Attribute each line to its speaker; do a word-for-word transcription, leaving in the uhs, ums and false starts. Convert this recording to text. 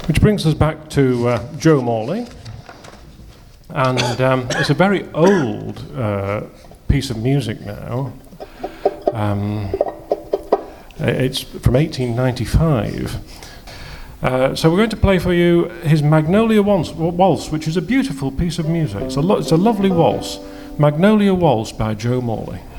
Speaker 1: Which brings us back to uh, Joe Morley, and um, it's a very old uh, piece of music now. Um, it's from eighteen ninety-five. Uh, so we're going to play for you his Magnolia Waltz, Waltz, which is a beautiful piece of music. It's a, lo- it's a lovely waltz, Magnolia Waltz by Joe Morley.